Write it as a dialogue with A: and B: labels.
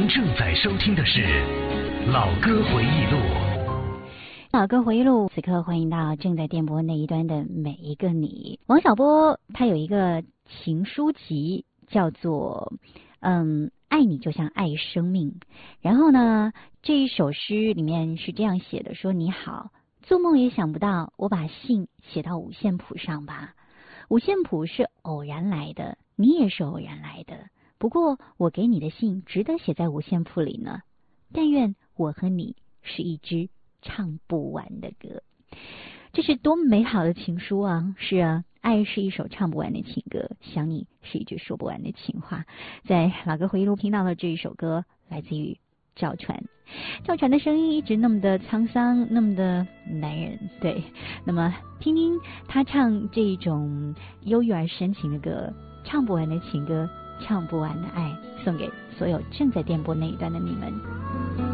A: 您正在收听的是《老歌回忆录》。
B: 老歌回忆录，此刻欢迎到正在电波那一端的每一个你。王小波他有一个情书集，叫做爱你就像爱生命。然后呢，这一首诗里面是这样写的，说你好，做梦也想不到我把信写到五线谱上吧。五线谱是偶然来的，你也是偶然来的，不过我给你的信值得写在五线谱里呢。但愿我和你是一支唱不完的歌。这是多么美好的情书啊！是啊，爱是一首唱不完的情歌，想你是一句说不完的情话。在老歌回忆录听到的这一首歌来自于赵传。赵传的声音一直那么的沧桑，那么的男人，对。那么听听他唱这种忧郁而深情的歌，唱不完的情歌，唱不完的爱，送给所有正在电波那一端的你们。